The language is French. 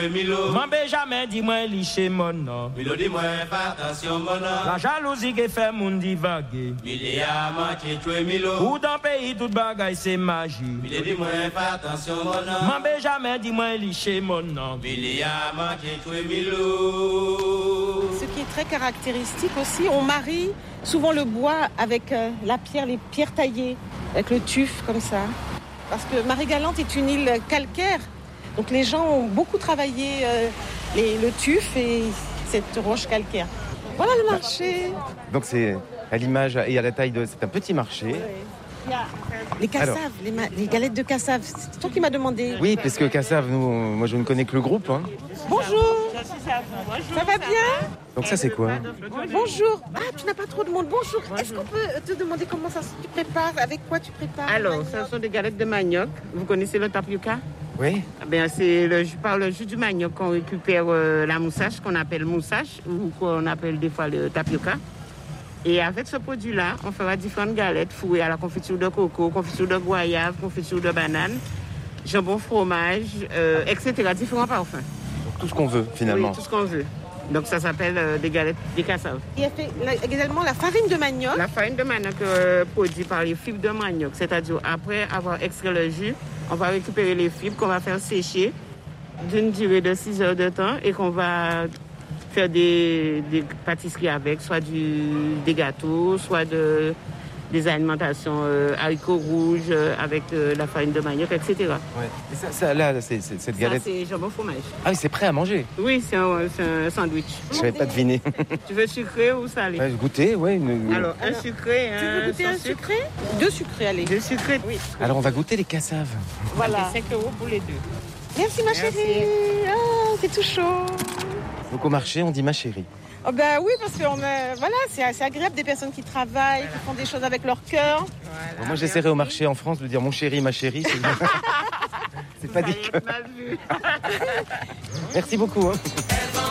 M'en jamais dis-moi liché mon nom. Milo dis-moi pas attention mon nom. La jalousie qui fait mon divaguer. Mille a manqué tuer Milo. Ou dans le pays toute bagaille c'est magie. Milo dis-moi pas attention mon nom. M'en jamais dis-moi liché mon nom. Mille a manqué tuer Milo. Ce qui est très caractéristique aussi, on marie souvent le bois avec la pierre, les pierres taillées, avec le tuf comme ça. Parce que Marie-Galante est une île calcaire. Donc les gens ont beaucoup travaillé le tuf et cette roche calcaire. Voilà le marché. Donc c'est à l'image et à la taille de... C'est un petit marché. Il y a les cassaves, les galettes de cassave. C'est toi qui m'as demandé. Oui, parce que Cassave, moi je ne connais que le groupe. Hein. Bonjour. Ça va bien? Donc ça c'est quoi? Bonjour. Ah, tu n'as pas trop de monde. Bonjour. Est-ce qu'on peut te demander comment ça tu prépares? Avec quoi tu prépares? Alors, ce sont des galettes de manioc. Vous connaissez le tapioca? Oui. C'est par le jus du manioc qu'on récupère la moussage, qu'on appelle moussage, ou qu'on appelle des fois le tapioca. Et avec ce produit-là, on fera différentes galettes fourrées à la confiture de coco, confiture de goyave, confiture de banane, jambon fromage, etc. Différents parfums. Donc, tout ce qu'on veut finalement. Oui, tout ce qu'on veut. Donc ça s'appelle des galettes des cassaves. Il y a fait également la farine de manioc. La farine de manioc produite par les fibres de manioc. C'est-à-dire après avoir extrait le jus, on va récupérer les fibres qu'on va faire sécher d'une durée de 6 heures de temps et qu'on va faire des pâtisseries avec, soit des gâteaux, soit des alimentations haricots rouges avec la farine de manioc, etc. Ouais. Et ça là, cette galette... Ça, c'est jambon fromage. Ah oui, c'est prêt à manger. Oui, c'est un sandwich. Je savais pas deviner. Tu veux sucré ou salé? Goûter, oui. Alors, un sucré, tu veux goûter un sucré? 2 sucrés, allez. 2 sucrés. Oui. Alors on va goûter les cassaves. Voilà. 5 € pour les deux. Merci ma chérie. Oh, c'est tout chaud. Donc au marché, on dit ma chérie. Oh oui, parce que voilà, c'est agréable des personnes qui travaillent, qui font des choses avec leur cœur. Voilà, Bon, moi j'essaierai au marché en France de dire mon chéri, ma chérie. C'est pas dit. Mal vu. Merci beaucoup. Hein.